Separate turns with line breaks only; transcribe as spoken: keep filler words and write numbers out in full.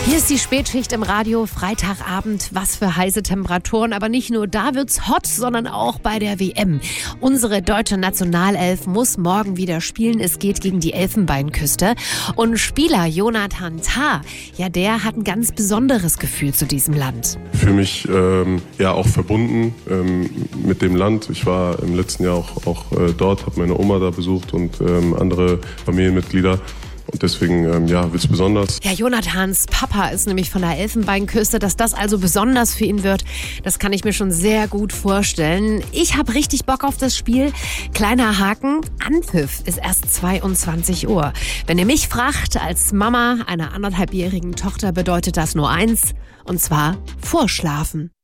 Hier ist die Spätschicht im Radio, Freitagabend, was für heiße Temperaturen. Aber nicht nur da wird's hot, sondern auch bei der W M. Unsere deutsche Nationalelf muss morgen wieder spielen. Es geht gegen die Elfenbeinküste. Und Spieler Jonathan Tah, ja, der hat ein ganz besonderes Gefühl zu diesem Land.
Ich fühle mich ähm, ja auch verbunden ähm, mit dem Land. Ich war im letzten Jahr auch, auch äh, dort, habe meine Oma da besucht und ähm, andere Familienmitglieder. Und deswegen, ähm, ja, wird's besonders.
Ja, Jonathans Papa ist nämlich von der Elfenbeinküste. Dass das also besonders für ihn wird, das kann ich mir schon sehr gut vorstellen. Ich habe richtig Bock auf das Spiel. Kleiner Haken, Anpfiff ist erst zweiundzwanzig Uhr. Wenn ihr mich fragt, als Mama einer anderthalbjährigen Tochter bedeutet das nur eins, und zwar Vorschlafen.